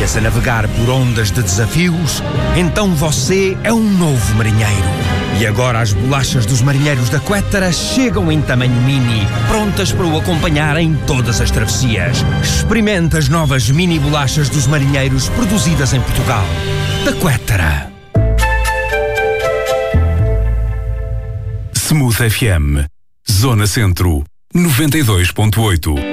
dias a navegar por ondas de desafios, então você é um novo marinheiro. E agora as bolachas dos marinheiros da Quettara chegam em tamanho mini, prontas para o acompanhar em todas as travessias. Experimente as novas mini bolachas dos marinheiros produzidas em Portugal. Da Quettara. Smooth FM, Zona Centro, 92.8.